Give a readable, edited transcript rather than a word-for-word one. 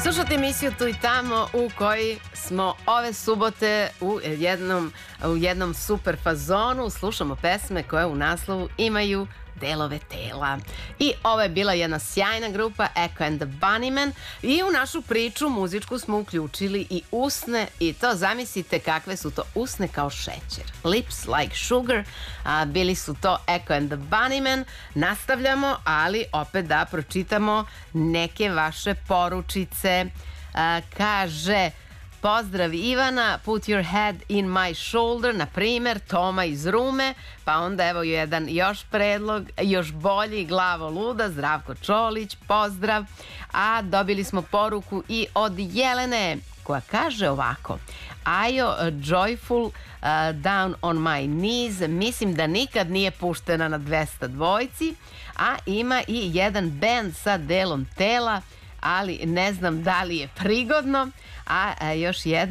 Slušate emisiju Tu i tamo u kojoj smo ove subote u jednom super fazonu. Slušamo pesme koje u naslovu imaju delove tela. I ovo je bila jedna sjajna grupa Echo and the Bunnymen i u našu priču muzičku smo uključili i usne i to zamislite kakve su to usne kao šećer. Lips like sugar, bili su to Echo and the Bunnymen. Nastavljamo, ali opet da pročitamo neke vaše poručice. Kaže... Pozdrav Ivana, put your head in my shoulder, na primer, Toma iz Rume, pa onda evo jedan još predlog, još bolji, glavo luda, Zdravko Čolić, pozdrav. A dobili smo poruku i od Jelene, koja kaže ovako: Ajo, Joyful, Down on my knees, mislim da nikad nije puštena na 202, a ima i jedan band sa delom tela, ali ne znam da li je prigodno. A još jedna